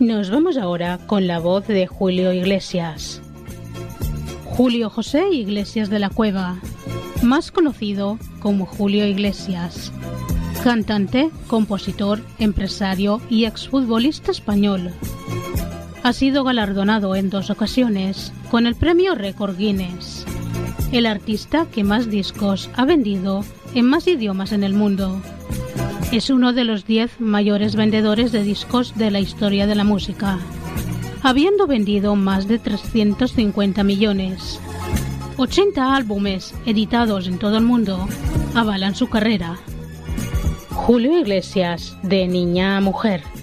Nos vamos ahora con la voz de Julio Iglesias. Julio José Iglesias de la Cueva, más conocido como Julio Iglesias. Cantante, compositor, empresario y exfutbolista español. Ha sido galardonado en 2 ocasiones con el premio Récord Guinness. El artista que más discos ha vendido en más idiomas en el mundo. Es uno de los 10 mayores vendedores de discos de la historia de la música, habiendo vendido más de 350 millones. 80 álbumes editados en todo el mundo avalan su carrera. Julio Iglesias, de niña a mujer.